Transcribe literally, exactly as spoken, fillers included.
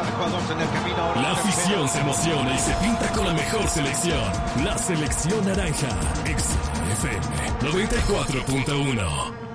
de jugadores en el camino. La afición se emociona y se pinta con la mejor selección. La selección naranja. X F M noventa y cuatro punto uno.